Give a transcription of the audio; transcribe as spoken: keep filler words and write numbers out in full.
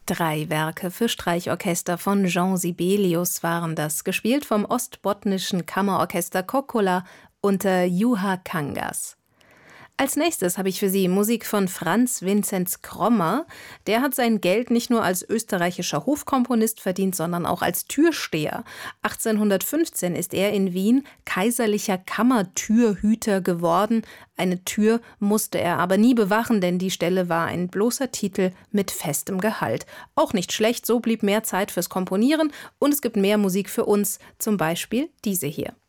Drei Werke für Streichorchester von Jean Sibelius waren das, gespielt vom ostbotnischen Kammerorchester Kokkola unter Juha Kangas. Als nächstes habe ich für Sie Musik von Franz Vinzenz Krommer. Der hat sein Geld nicht nur als österreichischer Hofkomponist verdient, sondern auch als Türsteher. achtzehnhundertfünfzehn ist er in Wien kaiserlicher Kammertürhüter geworden. Eine Tür musste er aber nie bewachen, denn die Stelle war ein bloßer Titel mit festem Gehalt. Auch nicht schlecht, so blieb mehr Zeit fürs Komponieren und es gibt mehr Musik für uns, zum Beispiel diese hier.